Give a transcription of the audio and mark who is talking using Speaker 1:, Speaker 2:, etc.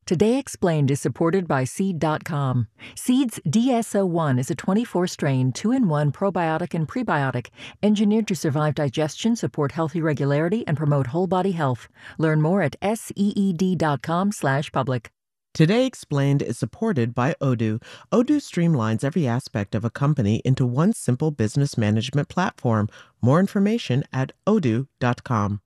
Speaker 1: Today Explained is supported by Seed.com. Seed's DSO1 is a 24-strain, 2-in-1 probiotic and prebiotic engineered to survive digestion, support healthy regularity, and promote whole-body health. Learn more at seed.com/public.
Speaker 2: Today Explained is supported by Odoo. Odoo streamlines every aspect of a company into one simple business management platform. More information at odoo.com.